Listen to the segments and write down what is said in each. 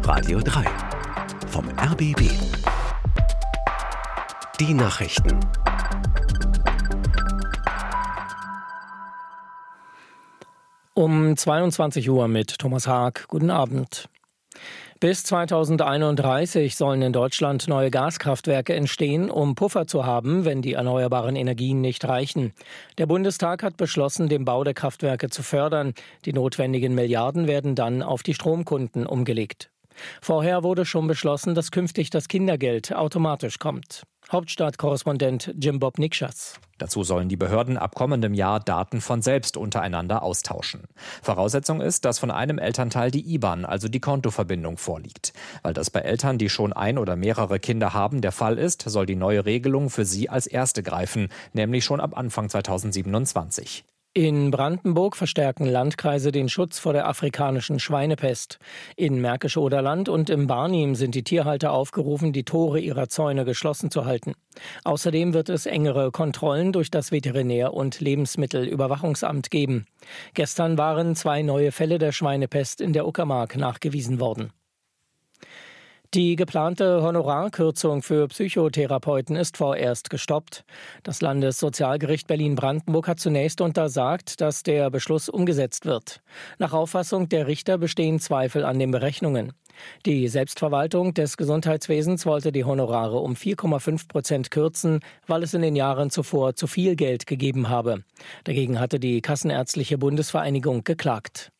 Radio 3 vom RBB. Die Nachrichten. Um 22 Uhr mit Thomas Haag. Guten Abend. Bis 2031 sollen in Deutschland neue Gaskraftwerke entstehen, um Puffer zu haben, wenn die erneuerbaren Energien nicht reichen. Der Bundestag hat beschlossen, den Bau der Kraftwerke zu fördern. Die notwendigen Milliarden werden dann auf die Stromkunden umgelegt. Vorher wurde schon beschlossen, dass künftig das Kindergeld automatisch kommt. Hauptstadtkorrespondent Jim Bob Nikschas. Dazu sollen die Behörden ab kommendem Jahr Daten von selbst untereinander austauschen. Voraussetzung ist, dass von einem Elternteil die IBAN, also die Kontoverbindung, vorliegt. Weil das bei Eltern, die schon ein oder mehrere Kinder haben, der Fall ist, soll die neue Regelung für sie als erste greifen, nämlich schon ab Anfang 2027. In Brandenburg verstärken Landkreise den Schutz vor der afrikanischen Schweinepest. In Märkisch-Oderland und im Barnim sind die Tierhalter aufgerufen, die Tore ihrer Zäune geschlossen zu halten. Außerdem wird es engere Kontrollen durch das Veterinär- und Lebensmittelüberwachungsamt geben. Gestern waren 2 neue Fälle der Schweinepest in der Uckermark nachgewiesen worden. Die geplante Honorarkürzung für Psychotherapeuten ist vorerst gestoppt. Das Landessozialgericht Berlin-Brandenburg hat zunächst untersagt, dass der Beschluss umgesetzt wird. Nach Auffassung der Richter bestehen Zweifel an den Berechnungen. Die Selbstverwaltung des Gesundheitswesens wollte die Honorare um 4,5% kürzen, weil es in den Jahren zuvor zu viel Geld gegeben habe. Dagegen hatte die Kassenärztliche Bundesvereinigung geklagt.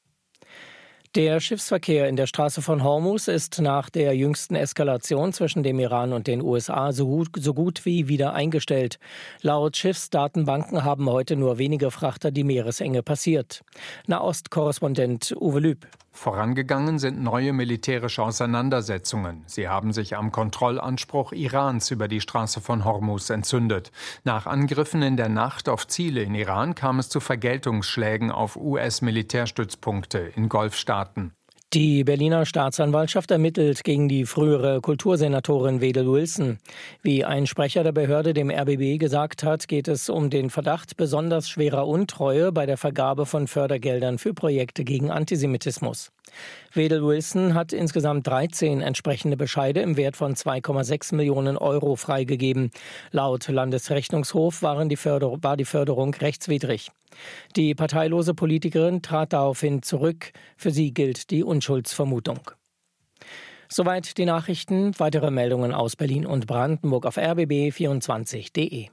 Der Schiffsverkehr in der Straße von Hormuz ist nach der jüngsten Eskalation zwischen dem Iran und den USA so gut wie wieder eingestellt. Laut Schiffsdatenbanken haben heute nur wenige Frachter die Meeresenge passiert. Nahost-Korrespondent Uwe Lüb. Vorangegangen sind neue militärische Auseinandersetzungen. Sie haben sich am Kontrollanspruch Irans über die Straße von Hormuz entzündet. Nach Angriffen in der Nacht auf Ziele in Iran kam es zu Vergeltungsschlägen auf US-Militärstützpunkte in Golfstaaten. Die Berliner Staatsanwaltschaft ermittelt gegen die frühere Kultursenatorin Wedel Wilson. Wie ein Sprecher der Behörde dem RBB gesagt hat, geht es um den Verdacht besonders schwerer Untreue bei der Vergabe von Fördergeldern für Projekte gegen Antisemitismus. Wedel Wilson hat insgesamt 13 entsprechende Bescheide im Wert von 2,6 Millionen Euro freigegeben. Laut Landesrechnungshof war die Förderung rechtswidrig. Die parteilose Politikerin trat daraufhin zurück. Für sie gilt die Unschuldsvermutung. Soweit die Nachrichten. Weitere Meldungen aus Berlin und Brandenburg auf rbb24.de.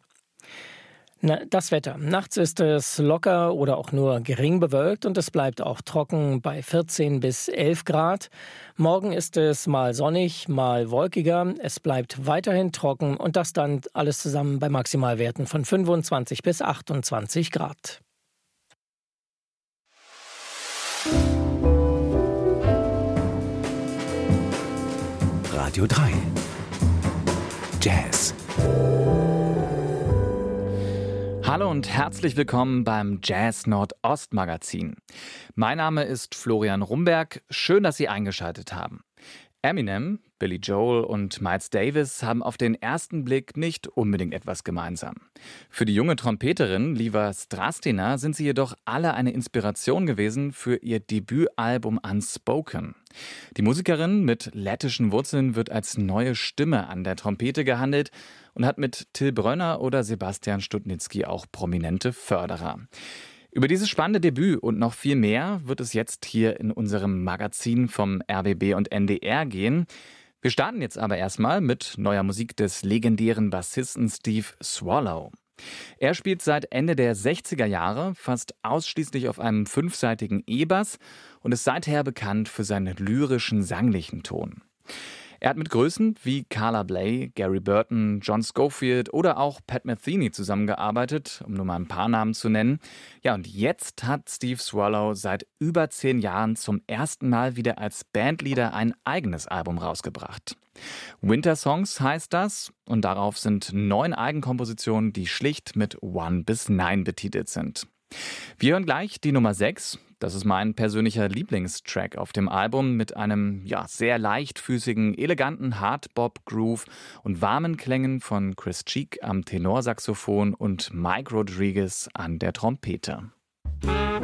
Das Wetter. Nachts ist es locker oder auch nur gering bewölkt und es bleibt auch trocken bei 14 bis 11 Grad. Morgen ist es mal sonnig, mal wolkiger. Es bleibt weiterhin trocken und das dann alles zusammen bei Maximalwerten von 25 bis 28 Grad. Radio 3 Jazz. Hallo und herzlich willkommen beim Jazz Nordost Magazin. Mein Name ist Florian Rumberg. Schön, dass Sie eingeschaltet haben. Eminem, Billy Joel und Miles Davis haben auf den ersten Blick nicht unbedingt etwas gemeinsam. Für die junge Trompeterin Liva Strastina sind sie jedoch alle eine Inspiration gewesen für ihr Debütalbum Unspoken. Die Musikerin mit lettischen Wurzeln wird als neue Stimme an der Trompete gehandelt und hat mit Till Brönner oder Sebastian Studnitzky auch prominente Förderer. Über dieses spannende Debüt und noch viel mehr wird es jetzt hier in unserem Magazin vom RBB und NDR gehen. Wir starten jetzt aber erstmal mit neuer Musik des legendären Bassisten Steve Swallow. Er spielt seit Ende der 60er Jahre fast ausschließlich auf einem 5-saitigen E-Bass und ist seither bekannt für seinen lyrischen, sanglichen Ton. Er hat mit Größen wie Carla Bley, Gary Burton, John Scofield oder auch Pat Metheny zusammengearbeitet, um nur mal ein paar Namen zu nennen. Ja, und jetzt hat Steve Swallow seit über 10 Jahren zum ersten Mal wieder als Bandleader ein eigenes Album rausgebracht. Winter Songs heißt das und darauf sind 9 Eigenkompositionen, die schlicht mit 1 bis 9 betitelt sind. Wir hören gleich die Nummer 6. Das ist mein persönlicher Lieblingstrack auf dem Album mit einem sehr leichtfüßigen, eleganten Hardbop-Groove und warmen Klängen von Chris Cheek am Tenorsaxophon und Mike Rodriguez an der Trompete.